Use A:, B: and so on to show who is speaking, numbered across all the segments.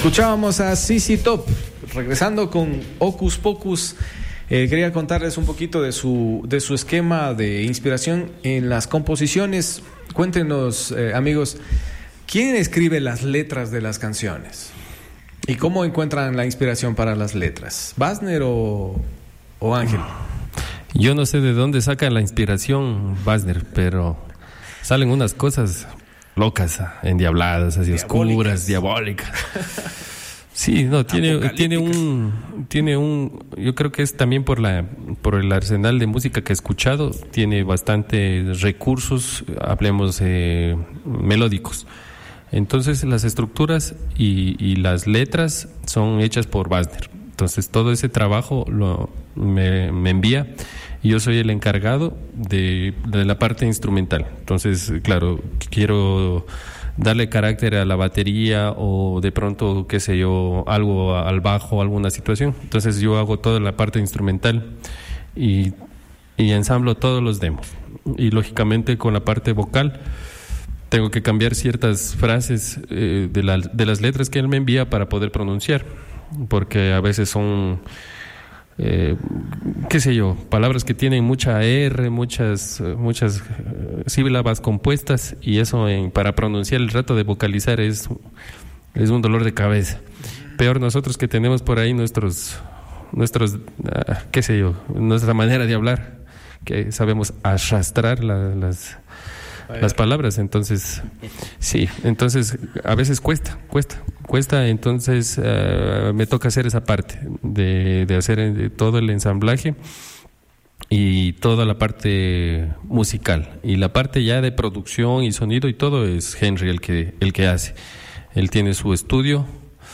A: Escuchábamos a ZZ Top, regresando con Hocus Pocus. Quería contarles un poquito de su esquema de inspiración en las composiciones. Cuéntenos, amigos, ¿quién escribe las letras de las canciones? ¿Y cómo encuentran la inspiración para las letras? ¿Wagner o Ángel?
B: Yo no sé de dónde saca la inspiración Wagner, pero salen unas cosas locas, endiabladas, así oscuras, diabólicas. Sí, no, tiene un, yo creo que es también por el arsenal de música que he escuchado, tiene bastantes recursos, hablemos melódicos. Entonces las estructuras y las letras son hechas por Wagner. Entonces todo ese trabajo me envía y yo soy el encargado de la parte instrumental. Entonces, claro, quiero darle carácter a la batería o de pronto, qué sé yo, algo al bajo, alguna situación. Entonces yo hago toda la parte instrumental y ensamblo todos los demos. Y lógicamente con la parte vocal tengo que cambiar ciertas frases de las letras que él me envía para poder pronunciar, porque a veces son, qué sé yo, palabras que tienen mucha R, muchas sílabas compuestas, y eso para pronunciar el rato de vocalizar es un dolor de cabeza. Peor nosotros que tenemos por ahí nuestros qué sé yo, nuestra manera de hablar, que sabemos arrastrar las palabras. Entonces sí, entonces a veces cuesta, entonces me toca hacer esa parte de hacer todo el ensamblaje y toda la parte musical, y la parte ya de producción y sonido y todo es Henry el que hace. Él tiene su estudio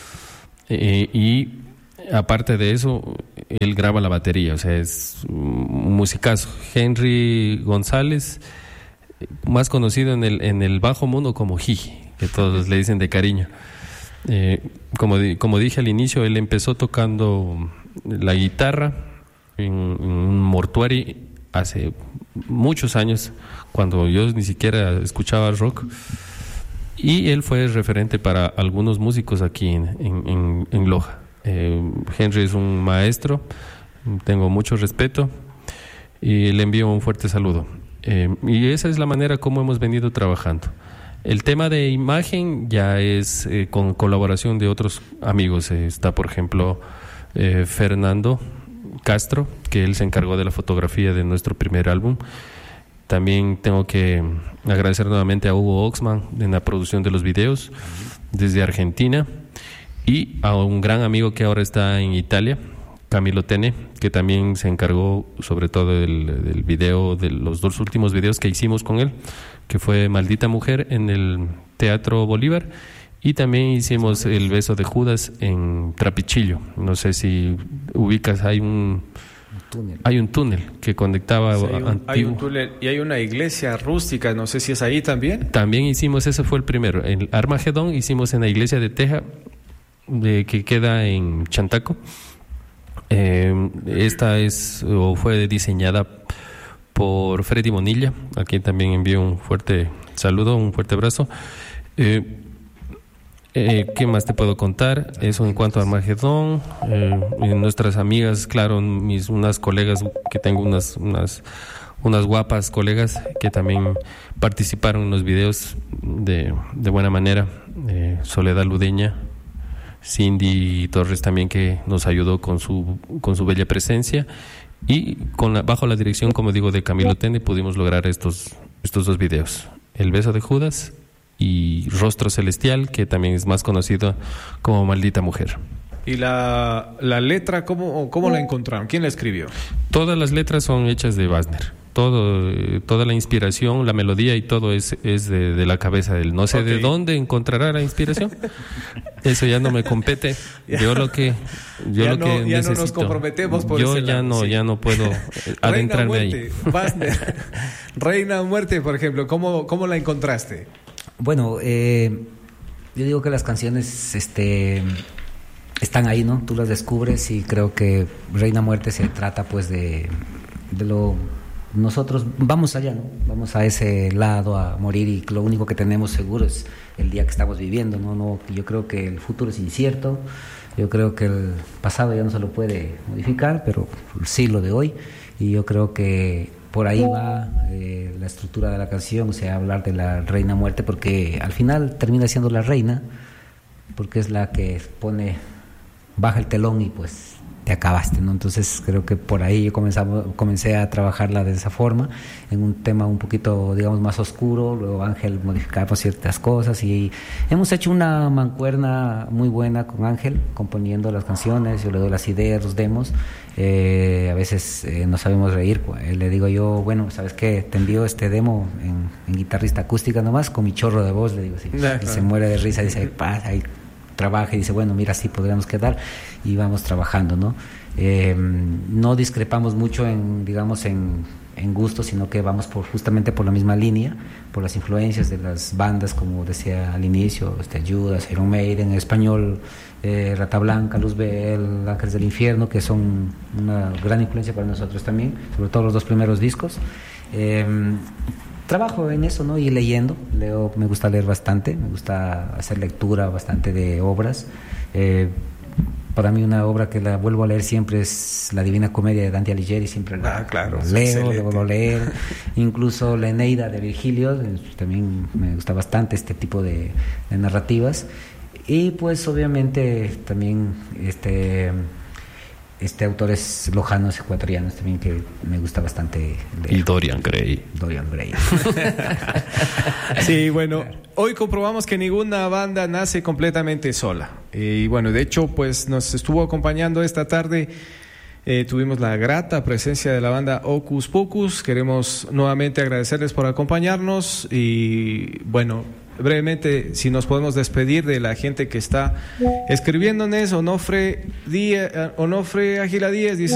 B: y aparte de eso él graba la batería, o sea, es un musicazo. Henry González, más conocido en el bajo mundo como Jiji, que todos le dicen de cariño. Como dije al inicio, él empezó tocando la guitarra en un mortuario hace muchos años, cuando yo ni siquiera escuchaba rock, y él fue referente para algunos músicos aquí en Loja. Henry es un maestro, tengo mucho respeto y le envío un fuerte saludo. Y esa es la manera como hemos venido trabajando. El tema de imagen ya es con colaboración de otros amigos. Está, por ejemplo, Fernando Castro, que él se encargó de la fotografía de nuestro primer álbum. También tengo que agradecer nuevamente a Hugo Oxman en la producción de los videos desde Argentina, y a un gran amigo que ahora está en Italia, Camilo Tene, que también se encargó sobre todo del video, de los 2 últimos videos que hicimos con él, que fue Maldita Mujer en el Teatro Bolívar, y también hicimos El Beso de Judas en Trapichillo. No sé si ubicas, hay un túnel que conectaba. Sí,
A: hay un túnel y hay una iglesia rústica, no sé si es ahí también.
B: También hicimos, ese fue el primero. En Armagedón hicimos en la iglesia de Teja, que queda en Chantaco. Esta fue diseñada por Freddy Bonilla, a quien también envío un fuerte saludo, un fuerte abrazo. ¿Qué más te puedo contar? Eso en cuanto a Armagedón. Nuestras amigas, claro, unas colegas que tengo, unas guapas colegas que también participaron en los videos de buena manera. Soledad Ludeña, Cindy Torres también, que nos ayudó con su bella presencia, y bajo la dirección, como digo, de Camilo Tene, pudimos lograr estos 2 videos: El Beso de Judas y Rostro Celestial, que también es más conocido como Maldita Mujer.
A: ¿Y la letra cómo la encontraron? ¿Quién la escribió?
B: Todas las letras son hechas de Wagner. Toda la inspiración, la melodía y todo es de la cabeza de él. No sé de dónde encontrará la inspiración. Eso ya no me compete. Yo lo que necesito.
A: No nos comprometemos por
B: yo
A: ese
B: ya
A: lado,
B: ya no puedo adentrarme ahí.
A: Reina Muerte, por ejemplo, ¿cómo la encontraste?
C: Bueno, yo digo que las canciones están ahí, ¿no? Tú las descubres, y creo que Reina Muerte se trata pues de lo nosotros vamos allá, ¿no? Vamos a ese lado a morir, y lo único que tenemos seguro es el día que estamos viviendo, ¿no? Yo creo que el futuro es incierto, yo creo que el pasado ya no se lo puede modificar, pero sí lo de hoy, y yo creo que por ahí va la estructura de la canción, o sea, hablar de la reina muerte, porque al final termina siendo la reina, porque es la que baja el telón y pues te acabaste, ¿no? Entonces creo que por ahí yo comencé a trabajarla de esa forma, en un tema un poquito, digamos, más oscuro. Luego Ángel modificaba ciertas cosas y hemos hecho una mancuerna muy buena con Ángel, componiendo las canciones. Yo le doy las ideas, los demos. A veces no sabemos reír. Le digo yo, bueno, ¿sabes qué? Te envío este demo en guitarrista acústica nomás, con mi chorro de voz, le digo así. Y se muere de risa, dice, pasa, ahí trabaja, y dice, bueno, mira, así podríamos quedar, y vamos trabajando, ¿no? No discrepamos mucho en gusto, sino que vamos justamente por la misma línea, por las influencias de las bandas, como decía al inicio, Judas, Iron Maiden, en español, Rata Blanca, Luzbel, Ángeles del Infierno, que son una gran influencia para nosotros también, sobre todo los 2 primeros discos. Trabajo en eso, ¿no? Y leo, me gusta leer bastante, me gusta hacer lectura bastante de obras. Para mí una obra que la vuelvo a leer siempre es La Divina Comedia de Dante Alighieri, siempre la leo, la vuelvo a leer. Incluso La Eneida de Virgilio, también me gusta bastante este tipo de narrativas. Y pues obviamente también autores lojanos, ecuatorianos también, que me gusta bastante leer.
B: Y Dorian Gray.
A: Sí, bueno, hoy comprobamos que ninguna banda nace completamente sola. Y bueno, de hecho, pues nos estuvo acompañando esta tarde. Tuvimos la grata presencia de la banda Hocus Pocus. Queremos nuevamente agradecerles por acompañarnos. Y bueno, brevemente, si nos podemos despedir de la gente que está escribiéndonos. Onofre Ágila Díez dice: